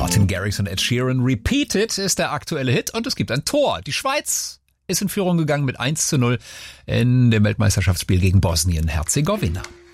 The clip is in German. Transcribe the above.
Martin Garrix und Ed Sheeran. Repeated ist der aktuelle Hit und es gibt ein Tor. Die Schweiz ist in Führung gegangen mit 1:0 in dem Weltmeisterschaftsspiel gegen Bosnien-Herzegowina.